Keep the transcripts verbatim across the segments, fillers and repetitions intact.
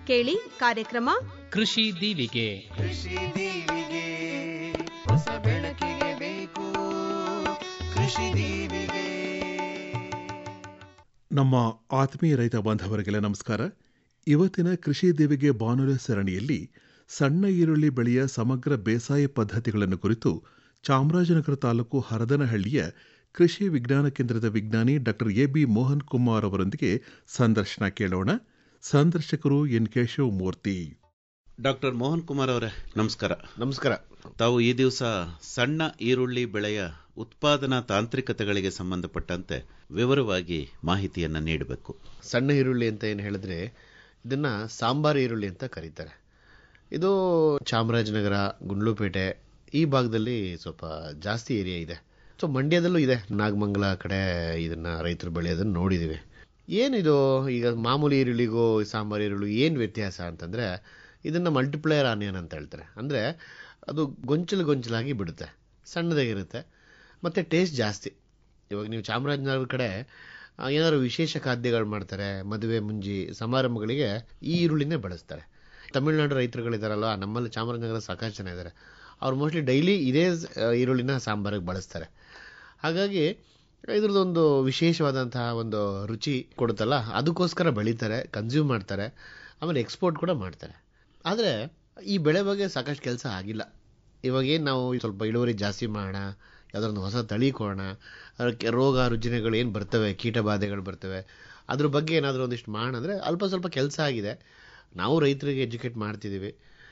ಕೇಳಿ ಕಾರ್ಯಕ್ರಮ ಕೃಷಿ ದೀವಿಗೆ. ಕೃಷಿ ದೀವಿಗೆ ಹೊಸ ಬೆಳಕಿಗೆ ಬೇಕು ಕೃಷಿ ದೀವಿಗೆ. ನಮ್ಮ ಆತ್ಮೀಯ ರೈತ ಬಾಂಧವರಿಗೆಲ್ಲ ನಮಸ್ಕಾರ. ಇವತ್ತಿನ ಕೃಷಿ ದೀವಿಗೆ ಬಾನುಲಿ ಸರಣಿಯಲ್ಲಿ ಸಣ್ಣ ಈರುಳ್ಳಿ ಬೆಳೆಯ ಸಮಗ್ರ ಬೇಸಾಯ ಪದ್ಧತಿಗಳನ್ನು ಕುರಿತು ಚಾಮರಾಜನಗರ ತಾಲೂಕು ಹರದನಹಳ್ಳಿಯ ಕೃಷಿ ವಿಜ್ಞಾನ ಕೇಂದ್ರದ ವಿಜ್ಞಾನಿ doctor A B Mohan Kumar ಅವರೊಂದಿಗೆ ಸಂದರ್ಶನ ಕೇಳೋಣ. ಸಂದರ್ಶಕರು ಎನ್ ಕೇಶವಮೂರ್ತಿ. ಡಾಕ್ಟರ್ ಮೋಹನ್ ಕುಮಾರ್ ಅವರೇ ನಮಸ್ಕಾರ. ನಮಸ್ಕಾರ. ತಾವು ಈ ದಿವಸ ಸಣ್ಣ ಈರುಳ್ಳಿ ಬೆಳೆಯ ಉತ್ಪಾದನಾ ತಾಂತ್ರಿಕತೆಗಳಿಗೆ ಸಂಬಂಧಪಟ್ಟಂತೆ ವಿವರವಾಗಿ ಮಾಹಿತಿಯನ್ನು ನೀಡಬೇಕು. ಸಣ್ಣ ಈರುಳ್ಳಿ ಅಂತ ಏನು ಹೇಳಿದ್ರೆ ಇದನ್ನ ಸಾಂಬಾರ್ ಈರುಳ್ಳಿ ಅಂತ ಕರೀತಾರೆ. ಇದು ಚಾಮರಾಜನಗರ, ಗುಂಡ್ಲುಪೇಟೆ ಈ ಭಾಗದಲ್ಲಿ ಸ್ವಲ್ಪ ಜಾಸ್ತಿ ಏರಿಯಾ ಇದೆ. ಸೊ ಮಂಡ್ಯದಲ್ಲೂ ಇದೆ, ನಾಗಮಂಗಲ ಕಡೆ ಇದನ್ನ ರೈತರು ಬೆಳೆಯೋದನ್ನು ನೋಡಿದ್ದೀವಿ. ಏನಿದು ಈಗ ಮಾಮೂಲಿ ಈರುಳ್ಳಿಗೂ ಸಾಂಬಾರ್ ಈರುಳ್ಳಿ ಏನು ವ್ಯತ್ಯಾಸ ಅಂತಂದರೆ ಇದನ್ನು ಮಲ್ಟಿಪ್ಲೇಯರ್ ಆನಿಯನ್ ಅಂತ ಹೇಳ್ತಾರೆ. ಅಂದರೆ ಅದು ಗೊಂಚಲು ಗೊಂಚಲಾಗಿ ಬಿಡುತ್ತೆ, ಸಣ್ಣದಾಗಿರುತ್ತೆ ಮತ್ತು ಟೇಸ್ಟ್ ಜಾಸ್ತಿ. ಇವಾಗ ನೀವು ಚಾಮರಾಜನಗರ ಕಡೆ ಏನಾದ್ರು ವಿಶೇಷ ಖಾದ್ಯಗಳು ಮಾಡ್ತಾರೆ, ಮದುವೆ ಮುಂಜಿ ಸಮಾರಂಭಗಳಿಗೆ ಈ ಈರುಳ್ಳಿನೇ ಬಳಸ್ತಾರೆ. ತಮಿಳುನಾಡು ರೈತರುಗಳಿದಾರಲ್ವ, ನಮ್ಮಲ್ಲಿ ಚಾಮರಾಜನಗರ ಸಾಕಷ್ಟು ಜನ ಇದ್ದಾರೆ, ಅವ್ರು ಮೋಸ್ಟ್ಲಿ ಡೈಲಿ ಇದೇ ಈರುಳ್ಳಿನ ಸಾಂಬಾರಿಗೆ ಬಳಸ್ತಾರೆ. ಹಾಗಾಗಿ ಇದ್ರದ್ದೊಂದು ವಿಶೇಷವಾದಂತಹ ಒಂದು ರುಚಿ ಕೊಡುತ್ತಲ್ಲ, ಅದಕ್ಕೋಸ್ಕರ ಬೆಳೀತಾರೆ, ಕನ್ಸ್ಯೂಮ್ ಮಾಡ್ತಾರೆ, ಆಮೇಲೆ ಎಕ್ಸ್ಪೋರ್ಟ್ ಕೂಡ ಮಾಡ್ತಾರೆ. ಆದರೆ ಈ ಬೆಳೆ ಬಗ್ಗೆ ಸಾಕಷ್ಟು ಕೆಲಸ ಆಗಿಲ್ಲ. ಇವಾಗೇನು ನಾವು ಸ್ವಲ್ಪ ಇಳುವರಿ ಜಾಸ್ತಿ ಮಾಡೋಣ, ಯಾವುದೊಂದು ಹೊಸ ತಳಿ ಕೊಡೋಣ, ಅದಕ್ಕೆ ರೋಗ ರುಜಿನಗಳು ಏನು ಬರ್ತವೆ, ಕೀಟ ಬಾಧೆಗಳು ಬರ್ತವೆ, ಅದ್ರ ಬಗ್ಗೆ ಏನಾದರೂ ಒಂದಿಷ್ಟು ಮಾಡೋಣ ಅಂದರೆ ಅಲ್ಪ ಸ್ವಲ್ಪ ಕೆಲಸ ಆಗಿದೆ. ನಾವು ರೈತರಿಗೆ ಎಜುಕೇಟ್ ಮಾಡ್ತಿದ್ದೀವಿ.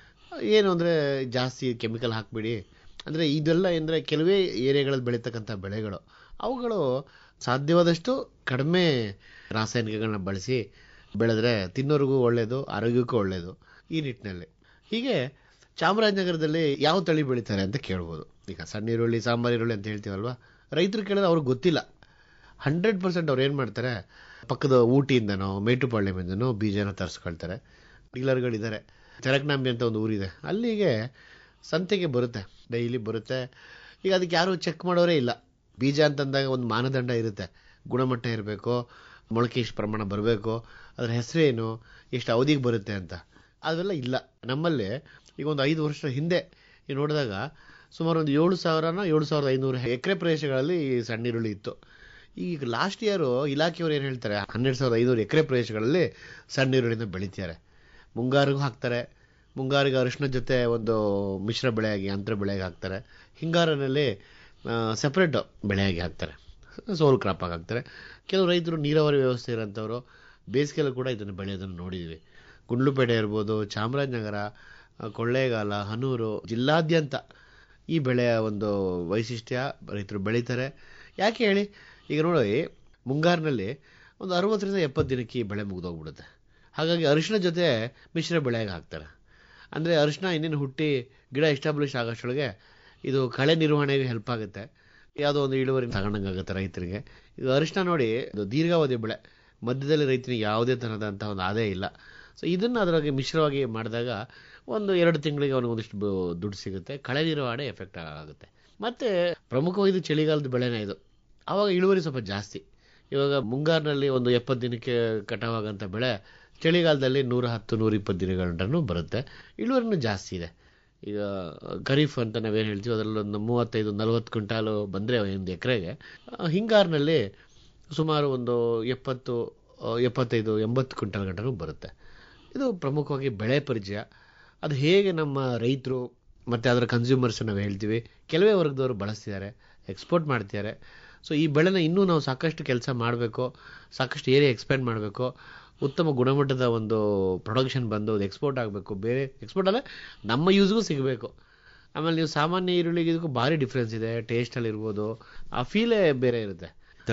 ಏನು ಅಂದರೆ ಜಾಸ್ತಿ ಕೆಮಿಕಲ್ ಹಾಕಿಬಿಡಿ ಅಂದರೆ ಇದೆಲ್ಲ ಅಂದರೆ ಕೆಲವೇ ಏರಿಯಾಗಳಲ್ಲಿ ಬೆಳೀತಕ್ಕಂಥ ಬೆಳೆಗಳು, ಅವುಗಳು ಸಾಧ್ಯವಾದಷ್ಟು ಕಡಿಮೆ ರಾಸಾಯನಿಕಗಳನ್ನ ಬಳಸಿ ಬೆಳೆದ್ರೆ ತಿನ್ನೋರಿಗೂ ಒಳ್ಳೆಯದು, ಆರೋಗ್ಯಕ್ಕೂ ಒಳ್ಳೆಯದು. ಈ ನಿಟ್ಟಿನಲ್ಲಿ ಹೀಗೆ ಚಾಮರಾಜನಗರದಲ್ಲಿ ಯಾವ ತಳಿ ಬೆಳೀತಾರೆ ಅಂತ ಕೇಳ್ಬೋದು. ಈಗ ಸಣ್ಣ ಈರುಳ್ಳಿ, ಸಾಂಬಾರ್ ಈರುಳ್ಳಿ ಅಂತ ಹೇಳ್ತೀವಲ್ವ, ರೈತರು ಕೇಳಿದ್ರೆ ಅವ್ರಿಗೆ ಗೊತ್ತಿಲ್ಲ. ಹಂಡ್ರೆಡ್ ಪರ್ಸೆಂಟ್ ಅವ್ರು ಏನು ಮಾಡ್ತಾರೆ, ಪಕ್ಕದ ಊಟಿಯಿಂದನೋ ಮೇಟುಪಾಳ್ಯಮಿಂದನೋ ಬೀಜನ ತರಿಸ್ಕೊಳ್ತಾರೆ. ಡೀಲರ್ಗಳಿದ್ದಾರೆ, ಚರಕನಾಂಬಿ ಅಂತ ಒಂದು ಊರಿದೆ, ಅಲ್ಲಿಗೆ ಸಂತೆಗೆ ಬರುತ್ತೆ, ಡೈಲಿ ಬರುತ್ತೆ. ಈಗ ಅದಕ್ಕೆ ಯಾರೂ ಚೆಕ್ ಮಾಡೋರೇ ಇಲ್ಲ. ಬೀಜ ಅಂತಂದಾಗ ಒಂದು ಮಾನದಂಡ ಇರುತ್ತೆ, ಗುಣಮಟ್ಟ ಇರಬೇಕು, ಮೊಳಕೆ ಇಷ್ಟು ಪ್ರಮಾಣ ಬರಬೇಕು, ಅದರ ಹೆಸರೇನು, ಎಷ್ಟು ಅವಧಿಗೆ ಬರುತ್ತೆ ಅಂತ. ಅದೆಲ್ಲ ಇಲ್ಲ ನಮ್ಮಲ್ಲಿ. ಈಗ ಒಂದು ಐದು ವರ್ಷ ಹಿಂದೆ ಈ ನೋಡಿದಾಗ ಸುಮಾರು ಒಂದು ಏಳು ಸಾವಿರನ ಏಳು ಸಾವಿರದ ಐನೂರು ಎಕರೆ ಪ್ರದೇಶಗಳಲ್ಲಿ ಸಣ್ಣ ಈರುಳ್ಳಿ ಇತ್ತು. ಈಗ ಲಾಸ್ಟ್ ಇಯರು ಇಲಾಖೆಯವರು ಏನು ಹೇಳ್ತಾರೆ, ಹನ್ನೆರಡು ಸಾವಿರದ ಐನೂರು ಎಕರೆ ಪ್ರದೇಶಗಳಲ್ಲಿ ಸಣ್ಣ ಈರುಳ್ಳಿನ ಬೆಳೀತಾರೆ. ಮುಂಗಾರಿಗೂ ಹಾಕ್ತಾರೆ, ಮುಂಗಾರಿಗೆ ಅರಿಶಿನ ಜೊತೆ ಒಂದು ಮಿಶ್ರ ಬೆಳೆಯಾಗಿ ಅಂತರ ಬೆಳೆಯಾಗಿ ಹಾಕ್ತಾರೆ, ಹಿಂಗಾರಿನಲ್ಲಿ ಸೆಪ್ರೇಟ್ ಬೆಳೆಯಾಗಿ ಹಾಕ್ತಾರೆ, ಸೋಲ್ ಕ್ರಾಪ್ ಆಗಿ ಹಾಕ್ತಾರೆ. ಕೆಲವು ರೈತರು ನೀರಾವರಿ ವ್ಯವಸ್ಥೆ ಇರೋಂಥವ್ರು ಬೇಸಿಗೆಲ್ಲೂ ಕೂಡ ಇದನ್ನು ಬೆಳೆಯೋದನ್ನು ನೋಡಿದ್ವಿ. ಗುಂಡ್ಲುಪೇಟೆ ಇರ್ಬೋದು, ಚಾಮರಾಜನಗರ, ಕೊಳ್ಳೇಗಾಲ, ಹನೂರು ಜಿಲ್ಲಾದ್ಯಂತ ಈ ಬೆಳೆಯ ಒಂದು ವೈಶಿಷ್ಟ್ಯ ರೈತರು ಬೆಳೀತಾರೆ. ಯಾಕೆ ಹೇಳಿ, ಈಗ ನೋಡಿ ಮುಂಗಾರಿನಲ್ಲಿ ಒಂದು ಅರವತ್ತರಿಂದ ಎಪ್ಪತ್ತು ದಿನಕ್ಕೆ ಈ ಬೆಳೆ ಮುಗಿದೋಗ್ಬಿಡುತ್ತೆ. ಹಾಗಾಗಿ ಅರಿಶಿನ ಜೊತೆ ಮಿಶ್ರ ಬೆಳೆಯಾಗಿ ಹಾಕ್ತಾರೆ. ಅಂದರೆ ಅರಿಶಿನ ಇನ್ನೇನು ಹುಟ್ಟಿ ಗಿಡ ಎಸ್ಟಾಬ್ಲಿಷ್ ಆಗೋಷ್ಟೊಳಗೆ ಇದು ಕಳೆ ನಿರ್ವಹಣೆಗೆ ಹೆಲ್ಪ್ ಆಗುತ್ತೆ, ಯಾವುದೋ ಒಂದು ಇಳುವರಿ ತಗೊಂಡಂಗಾಗುತ್ತೆ ರೈತರಿಗೆ. ಈಗ ಅರಿಶಿನ ನೋಡಿ ಇದು ದೀರ್ಘಾವಧಿ ಬೆಳೆ, ಮಧ್ಯದಲ್ಲಿ ರೈತನಿಗೆ ಯಾವುದೇ ತರಹದಂಥ ಒಂದು ಆದಾಯ ಇಲ್ಲ. ಸೊ ಇದನ್ನು ಅದರಾಗೆ ಮಿಶ್ರವಾಗಿ ಮಾಡಿದಾಗ ಒಂದು ಎರಡು ತಿಂಗಳಿಗೆ ಅವನಿಗೆ ಒಂದಿಷ್ಟು ದುಡ್ಡು ಸಿಗುತ್ತೆ, ಕಳೆ ನಿರ್ವಹಣೆ ಎಫೆಕ್ಟ್ ಆಗುತ್ತೆ. ಮತ್ತು ಪ್ರಮುಖವಾಗಿ ಇದು ಚಳಿಗಾಲದ ಬೆಳೆನೇ ಇದು, ಆವಾಗ ಇಳುವರಿ ಸ್ವಲ್ಪ ಜಾಸ್ತಿ. ಇವಾಗ ಮುಂಗಾರಿನಲ್ಲಿ ಒಂದು ಎಪ್ಪತ್ತು ದಿನಕ್ಕೆ ಕಟಾವಾಗಂಥ ಬೆಳೆ ಚಳಿಗಾಲದಲ್ಲಿ ನೂರ ಹತ್ತು ನೂರ ಇಪ್ಪತ್ತು ದಿನಗಳಂಟೂ ಬರುತ್ತೆ, ಇಳುವರಿನೂ ಜಾಸ್ತಿ ಇದೆ. ಈಗ ಖರೀಫ್ ಅಂತ ನಾವೇನು ಹೇಳ್ತೀವಿ ಅದರಲ್ಲೊಂದು ಮೂವತ್ತೈದು ನಲವತ್ತು ಕ್ವಿಂಟಾಲು ಬಂದರೆ ಒಂದು ಎಕರೆಗೆ, ಹಿಂಗಾರಿನಲ್ಲಿ ಸುಮಾರು ಒಂದು ಎಪ್ಪತ್ತು ಎಪ್ಪತ್ತೈದು ಎಂಬತ್ತು ಕ್ವಿಂಟಾಲ್ ಗಂಟನೂ ಬರುತ್ತೆ. ಇದು ಪ್ರಮುಖವಾಗಿ ಬೆಳೆ ಪರಿಚಯ. ಅದು ಹೇಗೆ ನಮ್ಮ ರೈತರು ಮತ್ತು ಅದರ ಕನ್ಸ್ಯೂಮರ್ಸ್ ನಾವು ಹೇಳ್ತೀವಿ, ಕೆಲವೇ ವರ್ಗದವರು ಬಳಸ್ತಿದ್ದಾರೆ, ಎಕ್ಸ್ಪೋರ್ಟ್ ಮಾಡ್ತಿದ್ದಾರೆ. ಸೊ ಈ ಬೆಳೆನ ಇನ್ನೂ ನಾವು ಸಾಕಷ್ಟು ಕೆಲಸ ಮಾಡಬೇಕು, ಸಾಕಷ್ಟು ಏರಿಯಾ ಎಕ್ಸ್ಪ್ಯಾಂಡ್ ಮಾಡಬೇಕು, ಉತ್ತಮ ಗುಣಮಟ್ಟದ ಒಂದು ಪ್ರೊಡಕ್ಷನ್ ಬಂದು ಅದು ಎಕ್ಸ್ಪೋರ್ಟ್ ಆಗಬೇಕು. ಬೇರೆ ಎಕ್ಸ್ಪೋರ್ಟ್ ಅಲ್ಲೇ ನಮ್ಮ ಯೂಸ್ಗೂ ಸಿಗಬೇಕು. ಆಮೇಲೆ ನೀವು ಸಾಮಾನ್ಯ ಈರುಳ್ಳಿಗೆ ಇದಕ್ಕೂ ಭಾರಿ ಡಿಫ್ರೆನ್ಸ್ ಇದೆ, ಟೇಸ್ಟಲ್ಲಿ ಇರ್ಬೋದು, ಆ ಫೀಲೇ ಬೇರೆ ಇರುತ್ತೆ.